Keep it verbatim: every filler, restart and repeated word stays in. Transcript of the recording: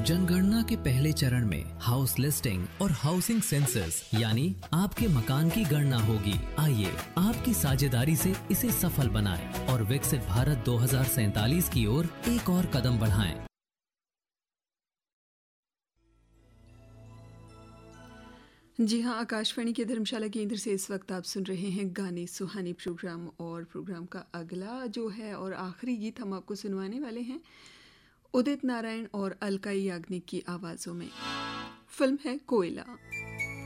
जनगणना के पहले चरण में हाउस लिस्टिंग और हाउसिंग सेंसस यानी आपके मकान की गणना होगी। आइए आपकी साझेदारी से इसे सफल बनाएं और विकसित भारत दो हज़ार सैंतालीस की ओर एक और कदम बढ़ाएं। जी हाँ, आकाशवाणी के धर्मशाला केंद्र से इस वक्त आप सुन रहे हैं गाने सुहानी प्रोग्राम, और प्रोग्राम का अगला जो है और आखिरी गीत हम आपको सुनवाने वाले हैं उदित नारायण और अलका याग्निक की आवाज़ों में। फिल्म है कोयला।